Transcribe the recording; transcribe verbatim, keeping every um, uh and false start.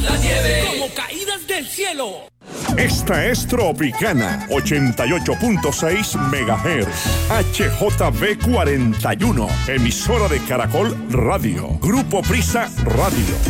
La nieve como caídas del cielo. Esta es Tropicana, ochenta y ocho punto seis megahertz, H J B cuarenta y uno, emisora de Caracol Radio, Grupo Prisa Radio.